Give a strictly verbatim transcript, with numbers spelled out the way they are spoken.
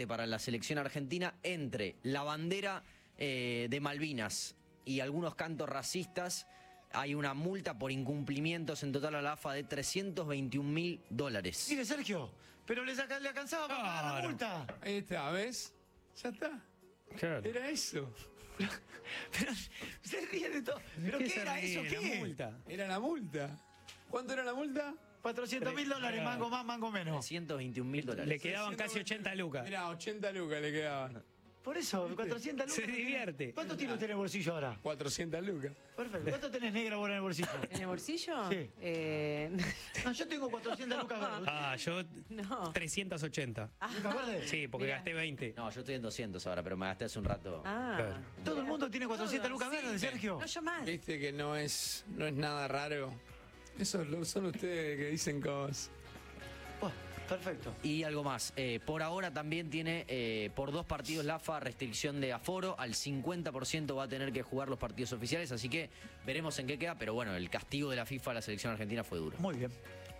debate para la selección argentina entre la bandera eh, de Malvinas y algunos cantos racistas. Hay una multa por incumplimientos en total a la A F A de trescientos veintiún mil dólares. Mire, Sergio, pero le, saca, le alcanzaba para pagar la Claro. multa. Ahí está, ¿ves? Ya está. Claro. Era eso. Pero se ríe de todo. ¿Pero qué, se era ríe? eso? La ¿Qué? multa. Era la multa. ¿Cuánto era la multa? cuatrocientos mil dólares, Claro. mango más, mango menos. trescientos veintiún mil dólares. Le quedaban casi ochenta lucas. Mira, ochenta lucas le quedaban. Por eso, cuatrocientas lucas. Se divierte. ¿Cuánto tiene usted en el bolsillo ahora? cuatrocientas lucas. Perfecto. ¿Cuánto tenés negra vos en el bolsillo? ¿En el bolsillo? Sí. Eh, No, yo tengo cuatrocientas lucas verdes. Ah, yo no. trescientos ochenta. ¿Lucas verdes? Sí, porque Mirá. gasté veinte. No, yo estoy en doscientos ahora, pero me gasté hace un rato. Ah. Claro. Todo el mundo tiene cuatrocientas Todo, lucas sí. verdes, Sergio. No, yo más. Viste que no es, no es nada raro. Eso lo- son ustedes que dicen cosas. Bueno, perfecto. Y algo más, eh, por ahora también tiene eh, por dos partidos la A F A restricción de aforo, al cincuenta por ciento va a tener que jugar los partidos oficiales, así que veremos en qué queda, pero bueno, el castigo de la FIFA a la selección argentina fue duro. Muy bien.